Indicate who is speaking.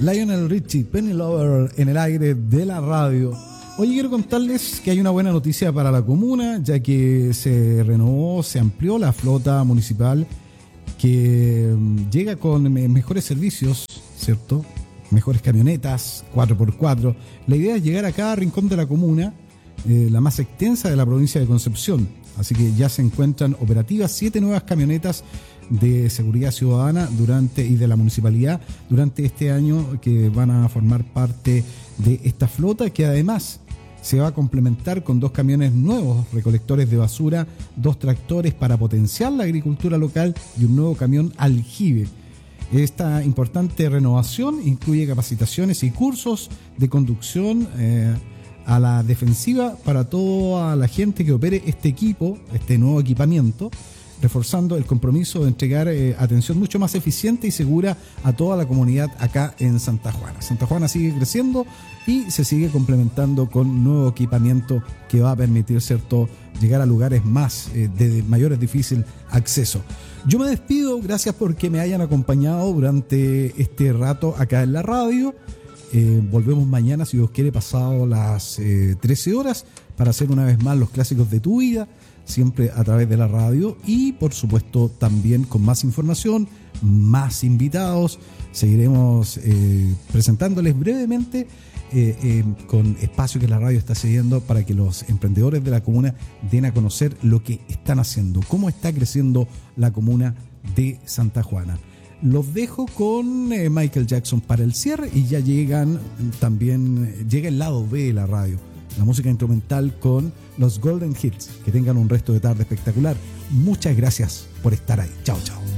Speaker 1: Lionel Richie, Penny Lover en el aire de la radio. Hoy quiero contarles que hay una buena noticia para la comuna, ya que se renovó, se amplió la flota municipal que llega con mejores servicios, ¿cierto? Mejores camionetas, 4x4. La idea es llegar a cada rincón de la comuna, la más extensa de la provincia de Concepción. Así que ya se encuentran operativas 7 nuevas camionetas de seguridad ciudadana y de la municipalidad durante este año, que van a formar parte de esta flota, que además se va a complementar con 2 camiones nuevos recolectores de basura, 2 tractores para potenciar la agricultura local y un nuevo camión aljibe. Esta importante renovación incluye capacitaciones y cursos de conducción a la defensiva para toda la gente que opere este nuevo equipamiento, reforzando el compromiso de entregar atención mucho más eficiente y segura a toda la comunidad acá en Santa Juana. Santa Juana sigue creciendo y se sigue complementando con nuevo equipamiento que va a permitir, ¿cierto?, llegar a lugares de mayor difícil acceso. Yo me despido, gracias porque me hayan acompañado durante este rato acá en la radio. Volvemos mañana, si Dios quiere, pasado las 13 horas, para hacer una vez más los clásicos de tu vida, siempre a través de la radio, y por supuesto también con más información, más invitados. Seguiremos presentándoles brevemente con espacio que la radio está cediendo para que los emprendedores de la comuna den a conocer lo que están haciendo, cómo está creciendo la comuna de Santa Juana. Los dejo con Michael Jackson para el cierre, y ya llega el lado B de la radio, la música instrumental con los Golden Hits. Que tengan un resto de tarde espectacular. Muchas gracias por estar ahí. Chao, chao.